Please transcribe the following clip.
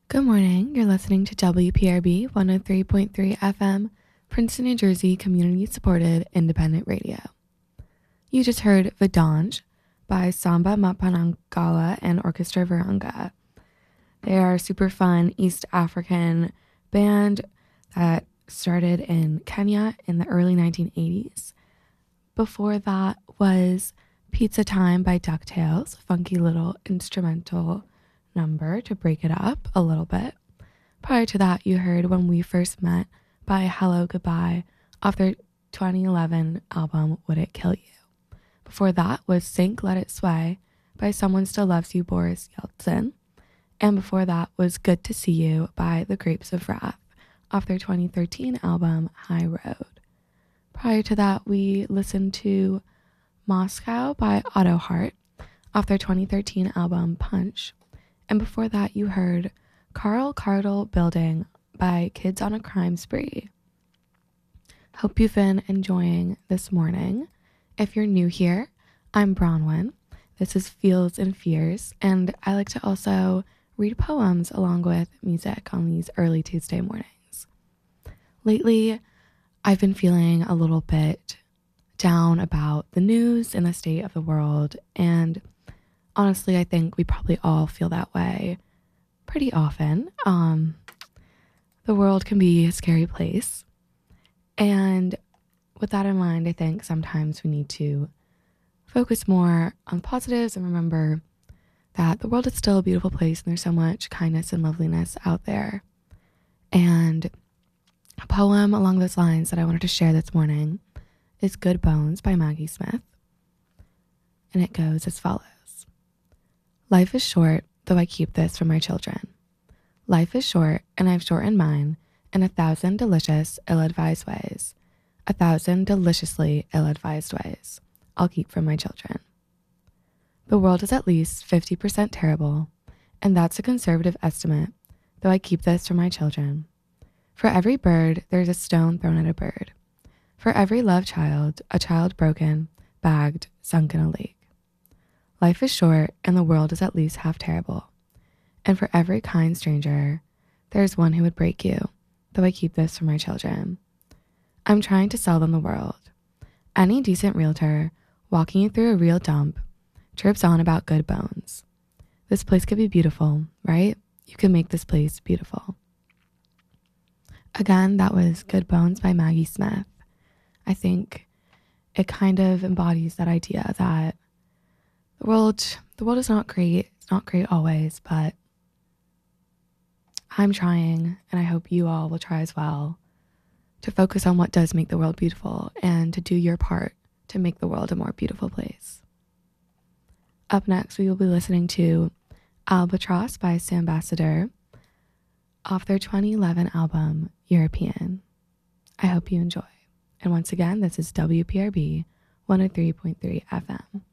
Good morning. You're listening to WPRB 103.3 FM, Princeton, New Jersey, community supported independent radio. You just heard Vidange by Samba Mapanangala and Orchestra Viranga. They are a super fun East African band that started in Kenya in the early 1980s. Before that was Pizza Time by DuckTales, a funky little instrumental number to break it up a little bit. Prior to that, you heard When We First Met by Hello Goodbye off their 2011 album Would It Kill You. Before that was Sink Let It Sway by Someone Still Loves You, Boris Yeltsin. And before that was Good to See You by The Grapes of Wrath off their 2013 album High Road. Prior to that, we listened to Moscow by Otto Hart off their 2013 album Punch. And before that, you heard Carl Cardle Building by Kids on a Crime Spree. Hope you've been enjoying this morning. If you're new here, I'm Bronwyn. This is Feels and Fears, and I like to also read poems along with music on these early Tuesday mornings. Lately, I've been feeling a little bit down about the news and the state of the world, and honestly, I think we probably all feel that way pretty often. The world can be a scary place. And with that in mind, I think sometimes we need to focus more on the positives and remember that the world is still a beautiful place and there's so much kindness and loveliness out there. And a poem along those lines that I wanted to share this morning is Good Bones by Maggie Smith. And it goes as follows. Life is short, though I keep this for my children. Life is short, and I've shortened mine in 1,000 delicious, ill-advised ways. 1,000 deliciously ill-advised ways I'll keep from my children. The world is at least 50% terrible, and that's a conservative estimate, though I keep this for my children. For every bird, there's a stone thrown at a bird. For every love child, a child broken, bagged, sunk in a lake. Life is short, and the world is at least half terrible. And for every kind stranger, there's one who would break you, though I keep this for my children. I'm trying to sell them the world. Any decent realtor, walking you through a real dump, chirps on about good bones. This place could be beautiful, right? You can make this place beautiful. Again, that was Good Bones by Maggie Smith. I think it kind of embodies that idea that the world is not great. It's not great always, but I'm trying, and I hope you all will try as well, to focus on what does make the world beautiful and to do your part to make the world a more beautiful place. Up next, we will be listening to Albatross by Sambassador off their 2011 album, European. I hope you enjoy. And once again, this is WPRB 103.3 FM.